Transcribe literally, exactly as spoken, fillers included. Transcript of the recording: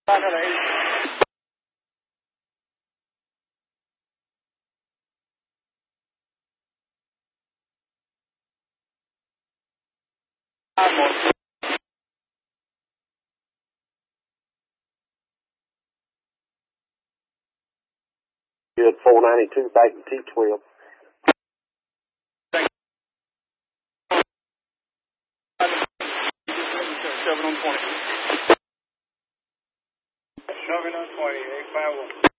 Another eighty. Five more. Good, four ninety-two, back to T twelve. Seven on twenty. Seven on twenty, eight five one.